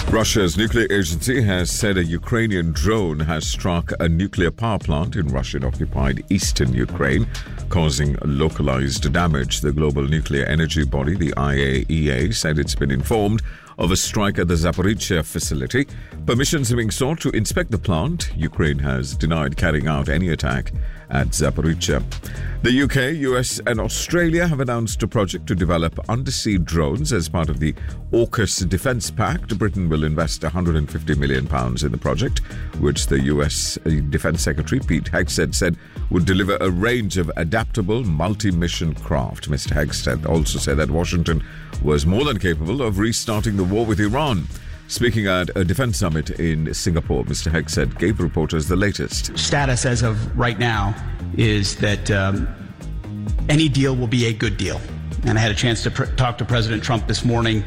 Russia's nuclear agency has said a Ukrainian drone has struck a nuclear power plant in Russian-occupied eastern Ukraine, causing localized damage. The global nuclear energy body, the IAEA, said it's been informed of a strike at the Zaporizhzhia facility. Permissions are being sought to inspect the plant. Ukraine has denied carrying out any attack at Zaporizhzhia. The UK, US and Australia have announced a project to develop undersea drones as part of the AUKUS Defence Pact. Britain will invest £150 million in the project, which the US Defence Secretary Pete Hegseth said would deliver a range of adaptable multi-mission craft. Mr. Hegseth also said that Washington was more than capable of restarting the war with Iran. Speaking at a defense summit in Singapore, Mr. Hegseth gave reporters the latest. Status as of right now is that any deal will be a good deal. And I had a chance to talk to President Trump this morning.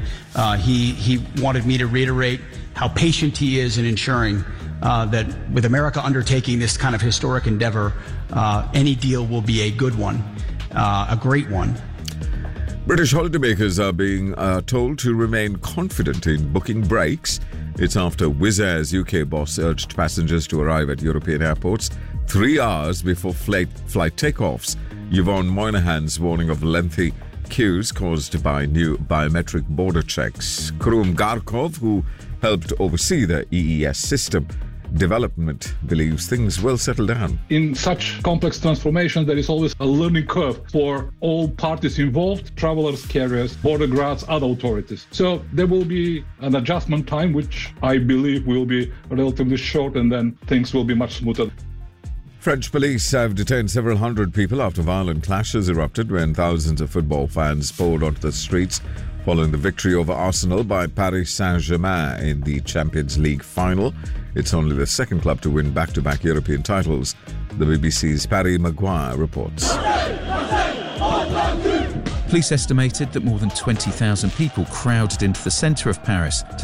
He wanted me to reiterate how patient he is in ensuring that with America undertaking this kind of historic endeavor, any deal will be a good one, a great one. British holidaymakers are being told to remain confident in booking breaks. It's after Wizz Air's UK boss urged passengers to arrive at European airports 3 hours before flight takeoffs. Yvonne Moynihan's warning of lengthy queues caused by new biometric border checks. Kurum Garkov, who helped oversee the EES system development, believes things will settle down. In such complex transformation, there is always a learning curve for all parties involved, travelers, carriers, border guards, other authorities. So there will be an adjustment time, which I believe will be relatively short, and then things will be much smoother. French police have detained several hundred people after violent clashes erupted when thousands of football fans poured onto the streets following the victory over Arsenal by Paris Saint-Germain in the Champions League final. It's only the second club to win back-to-back European titles. The BBC's Paddy Maguire reports. Police estimated that more than 20,000 people crowded into the centre of Paris to